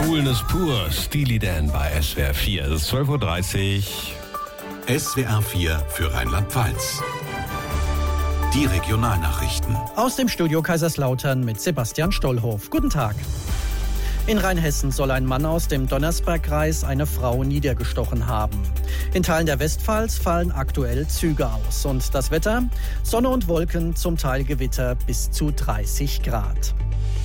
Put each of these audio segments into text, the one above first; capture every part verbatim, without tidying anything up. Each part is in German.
Coolness pur, Steely Dan bei S W R vier. Es ist zwölf Uhr dreißig. S W R vier für Rheinland-Pfalz. Die Regionalnachrichten. Aus dem Studio Kaiserslautern mit Sebastian Stollhoff. Guten Tag. In Rheinhessen soll ein Mann aus dem Donnersbergkreis eine Frau niedergestochen haben. In Teilen der Westpfalz fallen aktuell Züge aus. Und das Wetter? Sonne und Wolken, zum Teil Gewitter bis zu dreißig Grad.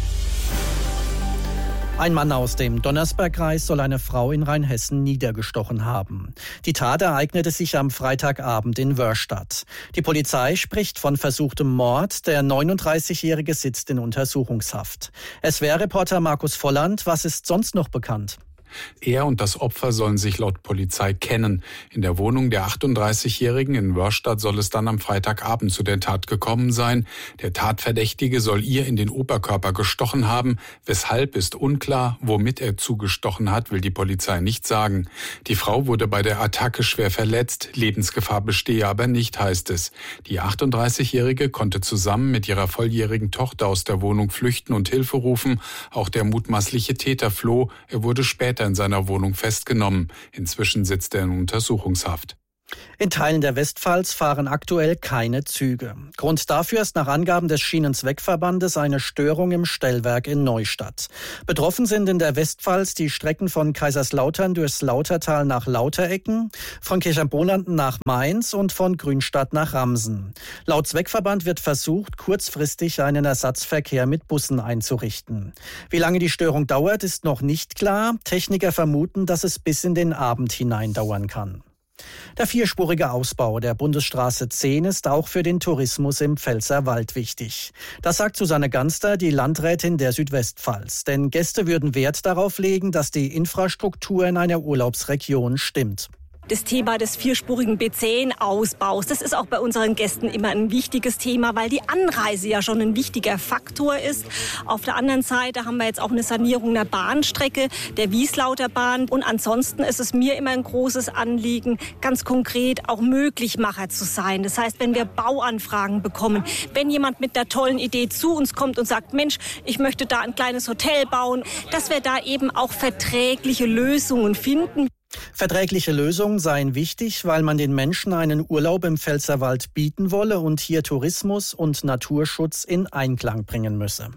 Ein Mann aus dem Donnersbergkreis soll eine Frau in Rheinhessen niedergestochen haben. Die Tat ereignete sich am Freitagabend in Wörstadt. Die Polizei spricht von versuchtem Mord. Der neununddreißigjährige sitzt in Untersuchungshaft. S W R-Reporter Markus Volland, was ist sonst noch bekannt? Er und das Opfer sollen sich laut Polizei kennen. In der Wohnung der achtunddreißigjährigen in Wörstadt soll es dann am Freitagabend zu der Tat gekommen sein. Der Tatverdächtige soll ihr in den Oberkörper gestochen haben. Weshalb ist unklar. Womit er zugestochen hat, will die Polizei nicht sagen. Die Frau wurde bei der Attacke schwer verletzt. Lebensgefahr bestehe aber nicht, heißt es. Die achtunddreißigjährige konnte zusammen mit ihrer volljährigen Tochter aus der Wohnung flüchten und Hilfe rufen. Auch der mutmaßliche Täter floh. Er wurde später in seiner Wohnung festgenommen. Inzwischen sitzt er in Untersuchungshaft. In Teilen der Westpfalz fahren aktuell keine Züge. Grund dafür ist nach Angaben des Schienenzweckverbandes eine Störung im Stellwerk in Neustadt. Betroffen sind in der Westpfalz die Strecken von Kaiserslautern durchs Lautertal nach Lauterecken, von Kirchheim-Bolanden nach Mainz und von Grünstadt nach Ramsen. Laut Zweckverband wird versucht, kurzfristig einen Ersatzverkehr mit Bussen einzurichten. Wie lange die Störung dauert, ist noch nicht klar. Techniker vermuten, dass es bis in den Abend hinein dauern kann. Der vierspurige Ausbau der Bundesstraße zehn ist auch für den Tourismus im Pfälzerwald wichtig. Das sagt Susanne Ganster, die Landrätin der Südwestpfalz. Denn Gäste würden Wert darauf legen, dass die Infrastruktur in einer Urlaubsregion stimmt. Das Thema des vierspurigen B zehn-Ausbaus, das ist auch bei unseren Gästen immer ein wichtiges Thema, weil die Anreise ja schon ein wichtiger Faktor ist. Auf der anderen Seite haben wir jetzt auch eine Sanierung der Bahnstrecke, der Wieslauterbahn. Und ansonsten ist es mir immer ein großes Anliegen, ganz konkret auch Möglichmacher zu sein. Das heißt, wenn wir Bauanfragen bekommen, wenn jemand mit einer tollen Idee zu uns kommt und sagt, Mensch, ich möchte da ein kleines Hotel bauen, dass wir da eben auch verträgliche Lösungen finden. Verträgliche Lösungen seien wichtig, weil man den Menschen einen Urlaub im Pfälzerwald bieten wolle und hier Tourismus und Naturschutz in Einklang bringen müsse.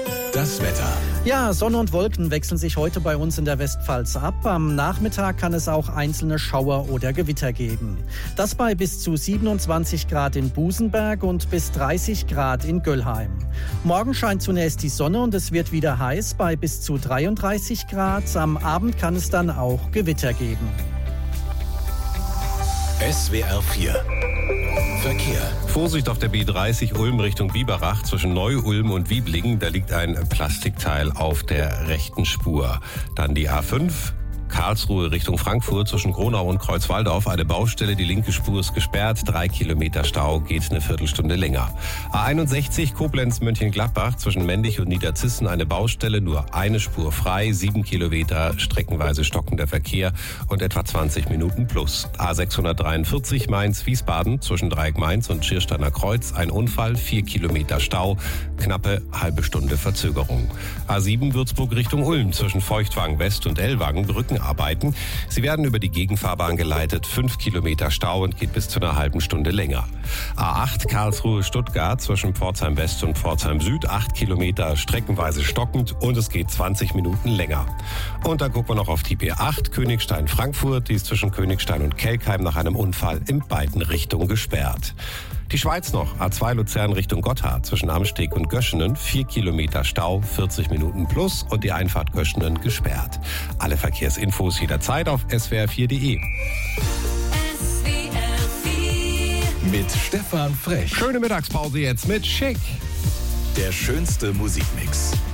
Das Wetter. Ja, Sonne und Wolken wechseln sich heute bei uns in der Westpfalz ab. Am Nachmittag kann es auch einzelne Schauer oder Gewitter geben. Das bei bis zu siebenundzwanzig Grad in Busenberg und bis dreißig Grad in Göllheim. Morgen scheint zunächst die Sonne und es wird wieder heiß bei bis zu dreiunddreißig Grad. Am Abend kann es dann auch Gewitter geben. S W R vier Verkehr. Vorsicht auf der B dreißig Ulm Richtung Biberach zwischen Neu-Ulm und Wieblingen. Da liegt ein Plastikteil auf der rechten Spur. Dann die A fünf. Karlsruhe Richtung Frankfurt zwischen Gronau und Kreuzwaldorf eine Baustelle, die linke Spur ist gesperrt, drei Kilometer Stau, geht eine Viertelstunde länger. A einundsechzig Koblenz-Mönchengladbach zwischen Mendig und Niederzissen eine Baustelle, nur eine Spur frei, sieben Kilometer streckenweise stockender Verkehr und etwa zwanzig Minuten plus. A sechshundertdreiundvierzig Mainz-Wiesbaden zwischen Dreieck-Mainz und Schiersteiner Kreuz ein Unfall, vier Kilometer Stau, knappe halbe Stunde Verzögerung. A sieben Würzburg Richtung Ulm zwischen Feuchtwagen West und Ellwangen Brücken arbeiten. Sie werden über die Gegenfahrbahn geleitet, fünf Kilometer Stau und geht bis zu einer halben Stunde länger. A acht Karlsruhe-Stuttgart zwischen Pforzheim West und Pforzheim Süd, acht Kilometer streckenweise stockend und es geht zwanzig Minuten länger. Und dann gucken wir noch auf die B acht Königstein-Frankfurt, die ist zwischen Königstein und Kelkheim nach einem Unfall in beiden Richtungen gesperrt. Die Schweiz noch, A zwei Luzern Richtung Gotthard zwischen Amsteg und Göschenen, vier Kilometer Stau, vierzig Minuten plus und die Einfahrt Göschenen gesperrt. Alle Verkehrsinfos jederzeit auf S W R vier Punkt de. Mit Stefan Frech. Schöne Mittagspause jetzt mit Schick. Der schönste Musikmix.